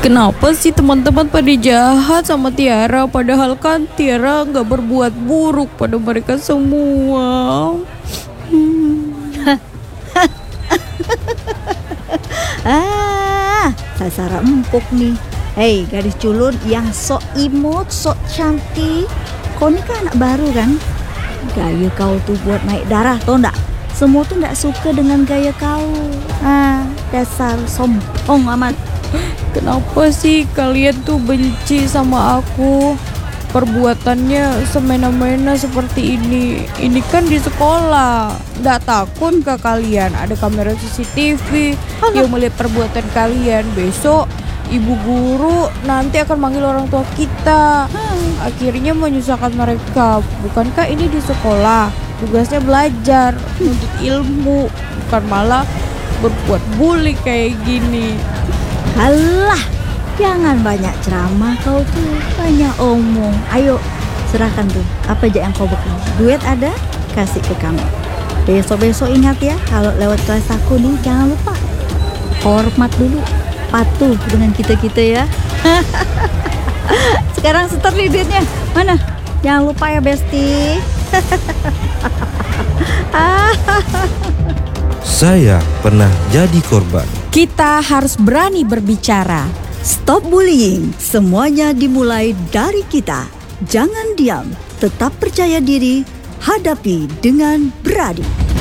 Kenapa sih teman-teman pada jahat sama Tiara? Padahal kan Tiara nggak berbuat buruk pada mereka semua. Sasara empuk nih. Hei, gadis culun yang sok imut, sok cantik. Kau ini kan anak baru kan? Gaya kau tuh buat naik darah, tau ndak? Semua tuh ndak suka dengan gaya kau. Dasar sombong amat. Kenapa sih kalian tuh benci sama aku? Perbuatannya semena-mena seperti ini. Ini kan di sekolah. Nggak takut ke kalian? Ada kamera CCTV yang melihat perbuatan kalian. Besok ibu guru nanti akan manggil orang tua kita. Akhirnya menyusahkan mereka. Bukankah ini di sekolah? Tugasnya belajar, menuntut ilmu, bukan malah berbuat bully kayak gini. Halah, jangan banyak ceramah kau tuh, banyak omong. Ayo, serahkan tuh, apa aja yang kau bekal. Duit ada, kasih ke kami. Besok-besok ingat ya, kalau lewat kelas aku nih, jangan lupa hormat dulu, patuh dengan kita-kita ya. Sekarang setor nih duitnya, mana? Jangan lupa ya Besti. Saya pernah jadi korban. Kita harus berani berbicara. Stop bullying, semuanya dimulai dari kita. Jangan diam, tetap percaya diri, hadapi dengan berani.